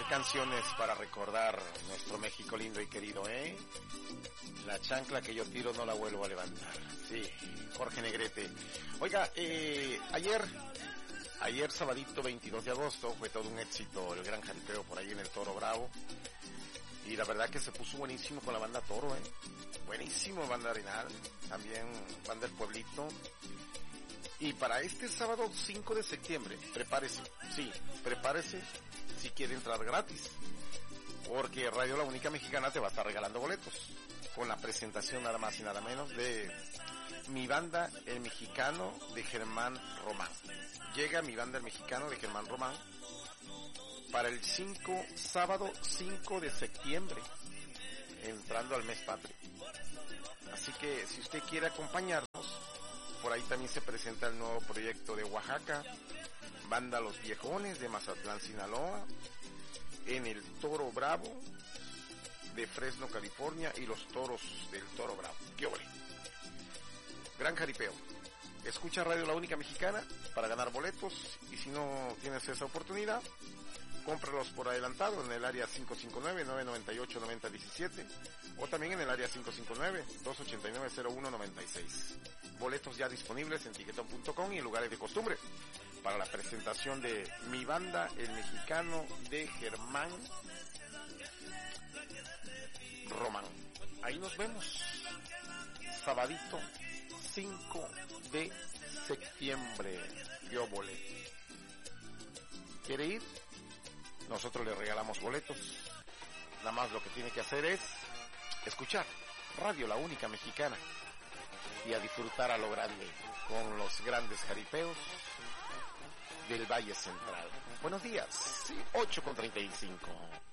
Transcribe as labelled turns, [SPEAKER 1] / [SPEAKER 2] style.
[SPEAKER 1] Qué canciones para recordar nuestro México lindo y querido, ¿eh? La chancla que yo tiro no la vuelvo a levantar. Sí, Jorge Negrete. Oiga, ayer sabadito 22 de agosto fue todo un éxito el gran jaripeo por ahí en el Toro Bravo. Y la verdad que se puso buenísimo con la banda Toro, ¿eh? Buenísimo, banda Arenal, también banda El Pueblito. Y para este sábado 5 de septiembre, prepárese si quiere entrar gratis. Porque Radio La Única Mexicana te va a estar regalando boletos. Con la presentación nada más y nada menos de Mi Banda El Mexicano de Germán Román. Llega Mi Banda El Mexicano de Germán Román para el sábado 5 de septiembre, entrando al mes patrio. Así que si usted quiere acompañarnos, por ahí también se presenta el nuevo proyecto de Oaxaca, Banda Los Viejones de Mazatlán, Sinaloa, en el Toro Bravo de Fresno, California, y los Toros del Toro Bravo. ¡Qué ole! Gran jaripeo. Escucha Radio La Única Mexicana para ganar boletos, y si no tienes esa oportunidad, cómpralos por adelantado en el área 559-998-9017 o también en el área 559-289-0196. Boletos ya disponibles en tiquetón.com y en lugares de costumbre para la presentación de Mi Banda El Mexicano de Germán Román. Ahí nos vemos sabadito 5 de septiembre. Yo boleto. ¿Quiere ir? Nosotros le regalamos boletos. Nada más lo que tiene que hacer es escuchar Radio La Única Mexicana y a disfrutar a lo grande con los grandes jaripeos del Valle Central. Buenos días, 8:35.